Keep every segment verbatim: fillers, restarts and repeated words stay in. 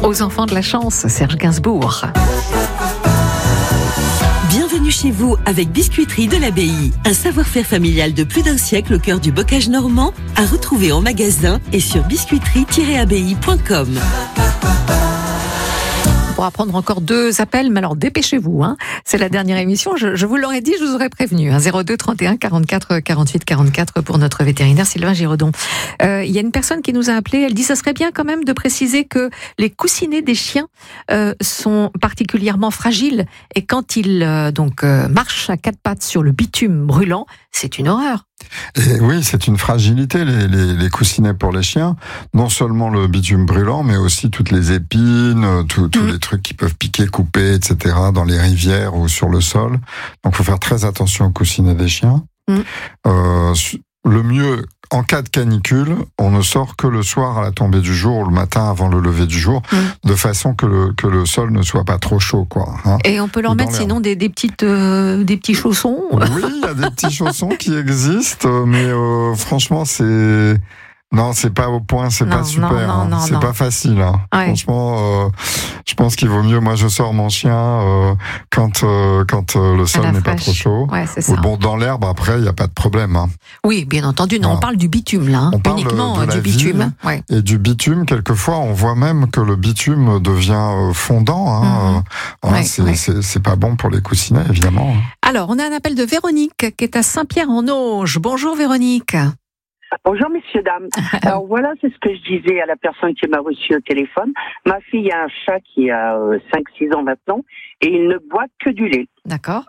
aux enfants de la chance, Serge Gainsbourg. Bienvenue chez vous avec Biscuiterie de l'Abbaye. Un savoir-faire familial de plus d'un siècle au cœur du bocage normand, à retrouver en magasin et sur biscuiterie tiret abbaye point com. On pourra prendre encore deux appels, mais alors dépêchez-vous, hein. C'est la dernière émission, je, je vous l'aurais dit, je vous aurais prévenu, hein. zéro deux trente et un quarante-quatre quarante-huit quarante-quatre pour notre vétérinaire Sylvain Giraudon. Euh, il y a une personne qui nous a appelé, elle dit ça serait bien quand même de préciser que les coussinets des chiens euh, sont particulièrement fragiles et quand ils euh, donc euh, marchent à quatre pattes sur le bitume brûlant, c'est une horreur. Et oui, c'est une fragilité, les, les, les coussinets pour les chiens. Non seulement le bitume brûlant, mais aussi toutes les épines, tous mmh. les trucs qui peuvent piquer, couper, et cetera, dans les rivières ou sur le sol. Donc, il faut faire très attention aux coussinets des chiens. Mmh. Euh, le mieux, en cas de canicule, on ne sort que le soir à la tombée du jour ou le matin avant le lever du jour, mmh. de façon que le, que le sol ne soit pas trop chaud, quoi. Hein. Et on peut leur mettre sinon des, des, petites, euh, des petits chaussons. Oui, il y a des petits chaussons qui existent, mais euh, franchement, c'est... Non, c'est pas au point, c'est non, pas super, non, non, hein. non, c'est non. pas facile. Hein. Ouais. Franchement, euh, je pense qu'il vaut mieux. Moi, je sors mon chien euh, quand euh, quand euh, le sol n'est fraîche. Pas trop chaud. Ouais, c'est ça. Bon, dans l'herbe, après, il y a pas de problème. Hein. Oui, bien entendu. Non, ouais. On parle du bitume là, hein. On parle uniquement de, de du bitume. Ouais. Et du bitume, quelquefois, on voit même que le bitume devient fondant. Hein. Mm-hmm. Hein, ouais, c'est, ouais. c'est c'est pas bon pour les coussinets, évidemment. Alors, on a un appel de Véronique qui est à Saint-Pierre-en-Auge. Bonjour Véronique. Bonjour messieurs, dames. Alors voilà, c'est ce que je disais à la personne qui m'a reçu au téléphone. Ma fille a un chat qui a euh, cinq six ans maintenant et il ne boit que du lait. D'accord.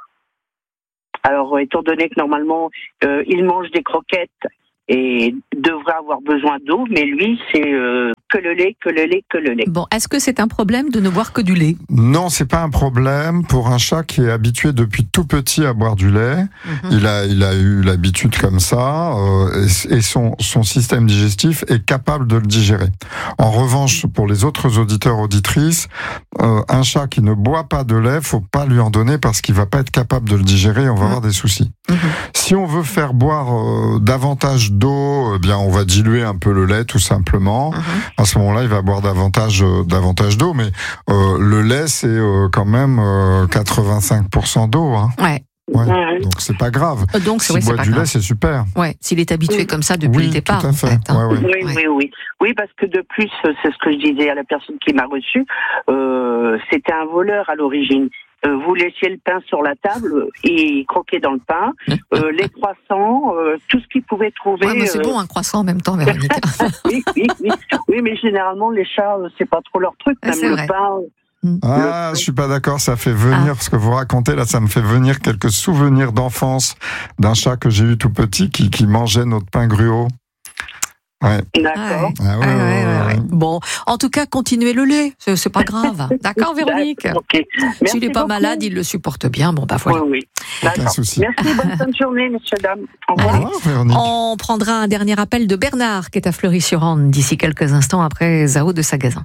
Alors, étant donné que normalement, euh, il mange des croquettes et devrait avoir besoin d'eau, mais lui, c'est euh, que le lait, que le lait, que le lait. Bon, est-ce que c'est un problème de ne boire que du lait ? Non, c'est pas un problème pour un chat qui est habitué depuis tout petit à boire du lait. Mm-hmm. Il a, il a eu l'habitude comme ça, euh, et, et son, son système digestif est capable de le digérer. En revanche, pour les autres auditeurs, auditrices, euh, un chat qui ne boit pas de lait, faut pas lui en donner parce qu'il va pas être capable de le digérer et on va mm-hmm. avoir des soucis. Mm-hmm. Si on veut faire boire euh, davantage d'eau, eh bien, on va diluer un peu le lait, tout simplement. Mm-hmm. À ce moment-là, il va boire davantage, euh, davantage d'eau, mais euh, le lait, c'est euh, quand même euh, quatre-vingt-cinq pour cent d'eau. Hein. Ouais. Ouais. Mmh. Donc c'est pas grave. Donc s'il ouais, boit c'est pas du grave. lait, c'est super. Ouais, s'il est habitué mmh. comme ça depuis oui, le départ. Tout à fait. En fait, hein. ouais, ouais. Oui, ouais. oui, oui. Oui, parce que de plus, c'est ce que je disais à la personne qui m'a reçu. Euh, c'était un voleur à l'origine. Euh, vous laissiez le pain sur la table, il croquait dans le pain, euh, les croissants, euh, tout ce qu'il pouvait trouver. Ouais, mais c'est euh... bon un croissant en même temps, Véronique. oui, oui, oui. Oui, mais généralement les chats, c'est pas trop leur truc. Même c'est le vrai. pain. Ah, je suis pas d'accord, ça fait venir, ah. ce que vous racontez là, ça me fait venir quelques souvenirs d'enfance d'un chat que j'ai eu tout petit qui, qui mangeait notre pain gruau. Ouais. D'accord. Ah ouais, ah ouais, ouais, ouais, ouais. ouais. Bon, en tout cas, continuez le lait, c'est, c'est pas grave. D'accord, Véronique. Okay. S'il n'est pas beaucoup. Malade, il le supporte bien. Bon, bah voilà. Oui, oui. D'accord. Aucun souci. Merci, bonne fin de journée, messieurs, dames. Au revoir. Au revoir, Véronique. On prendra un dernier appel de Bernard, qui est à Fleury-sur-Orne, d'ici quelques instants après Zao de Sagazin.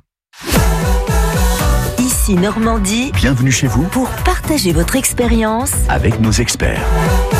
Ici Normandie. Bienvenue chez vous pour partager votre expérience avec nos experts.